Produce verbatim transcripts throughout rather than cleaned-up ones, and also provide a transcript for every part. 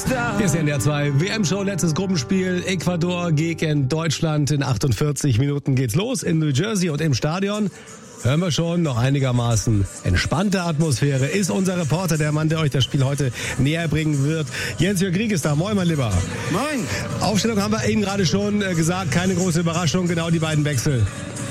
Hier ist ja in der zwei W M-Show, letztes Gruppenspiel, Ecuador gegen Deutschland. In achtundvierzig Minuten geht's los in New Jersey und im Stadion. Hören wir schon, noch einigermaßen entspannte Atmosphäre. Ist unser Reporter, der Mann, der euch das Spiel heute näher bringen wird. Jens-Jörg Grieg ist da. Moin, mein Lieber. Moin. Aufstellung haben wir eben gerade schon gesagt. Keine große Überraschung, genau die beiden Wechsel.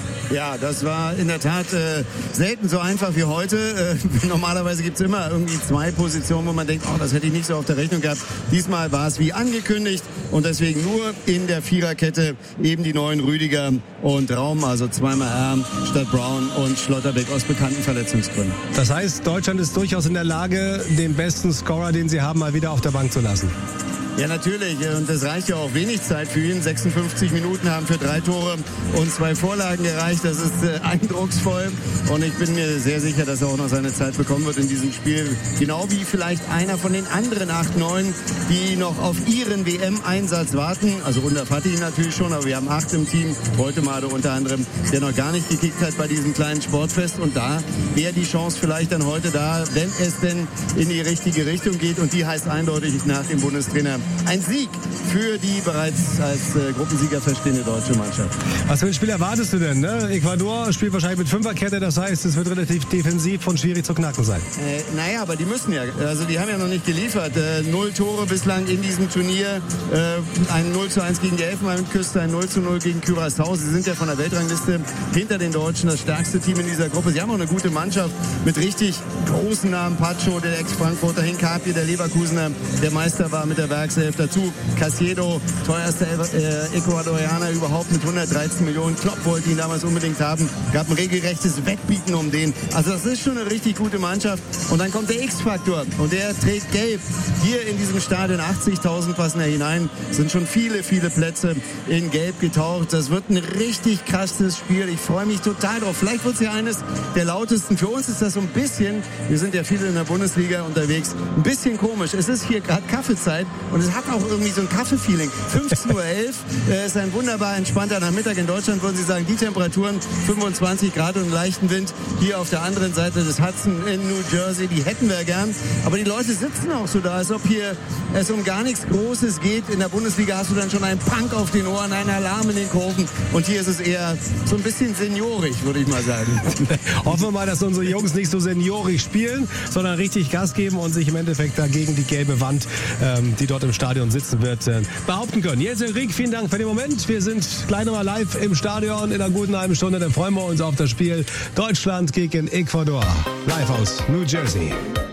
Ja, das war in der Tat äh, selten so einfach wie heute. Äh, normalerweise gibt's immer irgendwie zwei Positionen, wo man denkt, oh, das hätte ich nicht so auf der Rechnung gehabt. Diesmal war es wie angekündigt und deswegen nur in der Viererkette eben die neuen Rüdiger und Raum, also zweimal R statt Brown und Schlotterbeck aus bekannten Verletzungsgründen. Das heißt, Deutschland ist durchaus in der Lage, den besten Scorer, den sie haben, mal wieder auf der Bank zu lassen. Ja, natürlich. Und es reicht ja auch wenig Zeit für ihn. sechsundfünfzig Minuten haben für drei Tore und zwei Vorlagen gereicht. Das ist äh, eindrucksvoll. Und ich bin mir sehr sicher, dass er auch noch seine Zeit bekommen wird in diesem Spiel. Genau wie vielleicht einer von den anderen acht, neun, die noch auf ihren W M-Einsatz warten. Also unter Fatih natürlich schon, aber wir haben acht im Team. Beutemade unter anderem, der noch gar nicht gekickt hat bei diesem kleinen Sportfest. Und da wäre die Chance vielleicht dann heute da, wenn es denn in die richtige Richtung geht. Und die heißt eindeutig nach dem Bundestrainer ein Sieg für die bereits als äh, Gruppensieger verstehende deutsche Mannschaft. Was für ein Spiel erwartest du denn? Ne? Ecuador spielt wahrscheinlich mit Fünferkette, das heißt, es wird relativ defensiv und schwierig zu knacken sein. Äh, naja, aber die müssen ja. Also die haben ja noch nicht geliefert. Äh, null Tore bislang in diesem Turnier. Äh, ein null zu eins gegen die Elfenbeinküste, ein null zu null gegen Curaçao. Sie sind ja von der Weltrangliste hinter den Deutschen das stärkste Team in dieser Gruppe. Sie haben auch eine gute Mannschaft mit richtig großen Namen. Pacho, der Ex-Frankfurter, Hincapie, der Leverkusener, der Meister war mit der Werkself. Dazu Casiedo, teuerster äh, Ecuadorianer überhaupt mit hundertdreizehn Millionen. Klopp wollte ihn damals unbedingt haben. Gab ein regelrechtes Wettbieten um den. Also das ist schon eine richtig gute Mannschaft. Und dann kommt der X-Faktor und der trägt gelb. Hier in diesem Stadion achtzigtausend passen da hinein. Sind schon viele, viele Plätze in gelb getaucht. Das wird ein richtig krasses Spiel. Ich freue mich total drauf. Vielleicht wird es ja eines der lautesten. Für uns ist das so ein bisschen, wir sind ja viele in der Bundesliga unterwegs, ein bisschen komisch. Es ist hier gerade Kaffeezeit und es hat auch irgendwie so ein Kaffee-Feeling. fünfzehn Uhr elf äh, ist ein wunderbar entspannter Nachmittag. In Deutschland würden Sie sagen, die Temperaturen fünfundzwanzig Grad und einen leichten Wind. Hier auf der anderen Seite des Hudson in New Jersey, die hätten wir gern. Aber die Leute sitzen auch so da, als ob hier es um gar nichts Großes geht. In der Bundesliga hast du dann schon einen Punk auf den Ohren, einen Alarm in den Kurven. Und hier ist es eher so ein bisschen seniorig, würde ich mal sagen. Hoffen wir mal, dass unsere Jungs nicht so seniorig spielen, sondern richtig Gas geben und sich im Endeffekt dagegen die gelbe Wand, ähm, die dort im Stadion sitzen wird, äh, behaupten können. Jens-Jörg Grieg, vielen Dank für den Moment. Wir sind gleich nochmal live im Stadion in einer guten halben Stunde. Dann freuen wir uns auf das Spiel Deutschland gegen Ecuador. Live aus New Jersey.